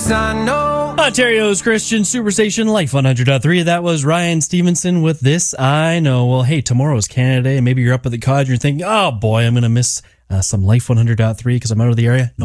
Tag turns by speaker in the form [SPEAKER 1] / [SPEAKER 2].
[SPEAKER 1] Yes, I know.
[SPEAKER 2] Ontario's Christian Superstation Life 100.3. That was Ryan Stevenson with This I Know. Well, hey, tomorrow's Canada Day, and maybe you're up at the cottage and you're thinking, oh boy, I'm going to miss some Life 100.3 because I'm out of the area. No